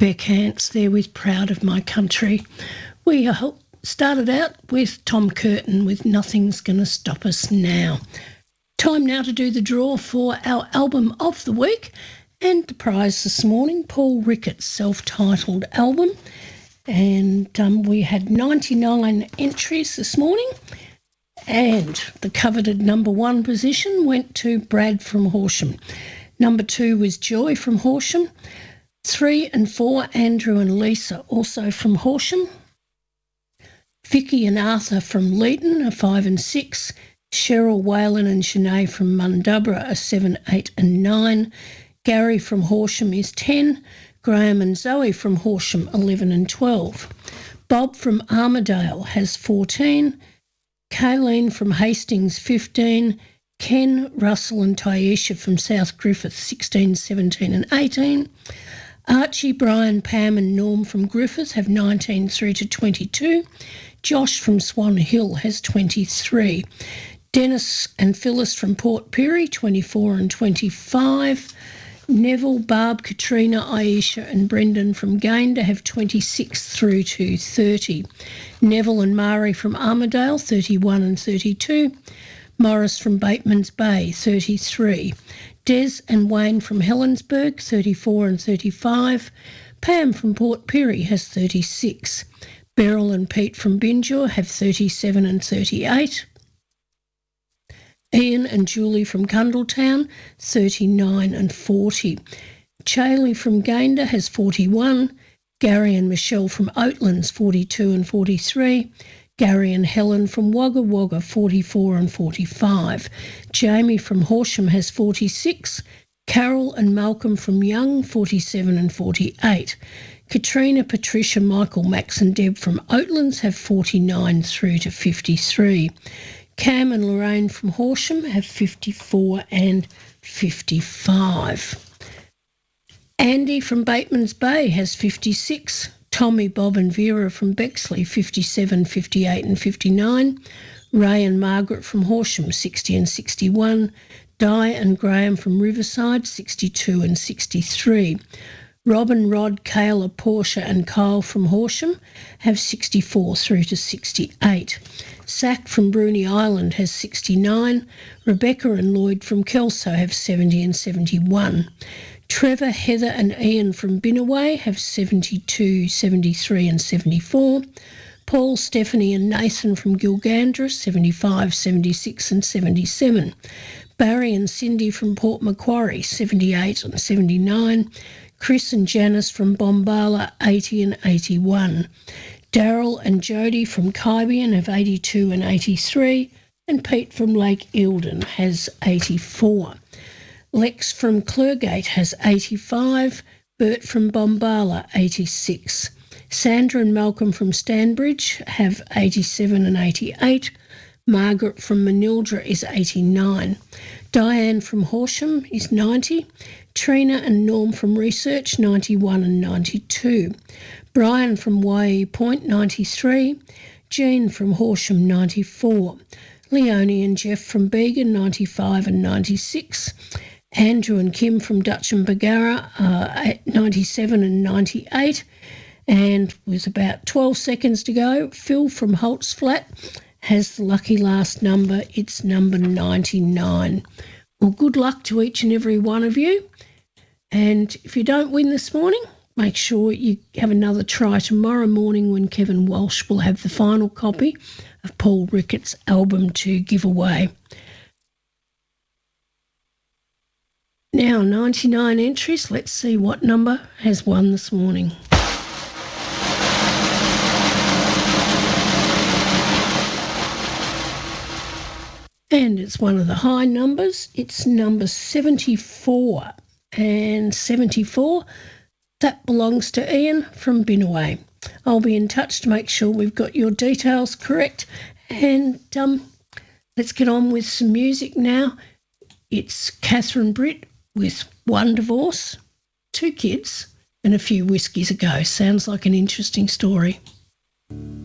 Beck Hance there with Proud of My Country. We started out with Tom Curtin with Nothing's Gonna Stop Us Now. Time now to do the draw for our album of the week, and the prize this morning, Paul Ricketts' self-titled album. And we had 99 entries this morning, and the coveted number one position went to Brad from Horsham. Number 2 was Joy from Horsham. 3 and 4, Andrew and Lisa, also from Horsham. Vicky and Arthur from Leeton are 5 and 6. Cheryl, Whalen and Sinead from Mundubbera are 7, 8 and 9. Gary from Horsham is 10. Graham and Zoe from Horsham, 11 and 12. Bob from Armidale has 14. Kayleen from Hastings, 15. Ken, Russell and Tyesha from South Griffith, 16, 17 and 18. Archie, Brian, Pam and Norm from Griffith have 19 through to 22. Josh from Swan Hill has 23. Dennis and Phyllis from Port Pirie, 24 and 25. Neville, Barb, Katrina, Aisha and Brendan from Gayndah have 26 through to 30. Neville and Mari from Armidale, 31 and 32. Morris from Bateman's Bay, 33. Des and Wayne from Helensburgh, 34 and 35. Pam from Port Pirie has 36. Beryl and Pete from Binjor have 37 and 38. Ian and Julie from Cundletown, 39 and 40. Chailey from Gayndah has 41. Gary and Michelle from Oatlands, 42 and 43. Gary and Helen from Wagga Wagga, 44 and 45. Jamie from Horsham has 46. Carol and Malcolm from Young, 47 and 48. Katrina, Patricia, Michael, Max and Deb from Oatlands have 49 through to 53. Cam and Lorraine from Horsham have 54 and 55. Andy from Bateman's Bay has 56. Tommy, Bob and Vera from Bexley, 57, 58 and 59. Ray and Margaret from Horsham, 60 and 61. Di and Graham from Riverside, 62 and 63. Robin, Rod, Kayla, Portia and Kyle from Horsham have 64 through to 68. Sack from Bruny Island has 69. Rebecca and Lloyd from Kelso have 70 and 71. Trevor, Heather and Ian from Binnaway have 72, 73 and 74. Paul, Stephanie and Nathan from Gilgandra, 75, 76 and 77. Barry and Cindy from Port Macquarie, 78 and 79. Chris and Janice from Bombala, 80 and 81. Daryl and Jody from Kybian have 82 and 83. And Pete from Lake Eildon has 84. Lex from Clergate has 85, Bert from Bombala 86. Sandra and Malcolm from Stanbridge have 87 and 88. Margaret from Manildra is 89. Diane from Horsham is 90. Trina and Norm from Research 91 and 92. Brian from Waihee Point 93. Jean from Horsham 94. Leonie and Jeff from Began 95 and 96. Andrew and Kim from Dutch and Bargara are 97 and 98. And with about 12 seconds to go, Phil from Holt's Flat has the lucky last number. It's number 99. Well, good luck to each and every one of you. And if you don't win this morning, make sure you have another try tomorrow morning when Kevin Walsh will have the final copy of Paul Ricketts' album to give away. Now, 99 entries. Let's see what number has won this morning. And it's one of the high numbers. It's number 74. And 74, that belongs to Ian from Binnaway. I'll be in touch to make sure we've got your details correct. And let's get on with some music now. It's Catherine Britt with one divorce, 2 kids, and a few whiskies ago. Sounds like an interesting story.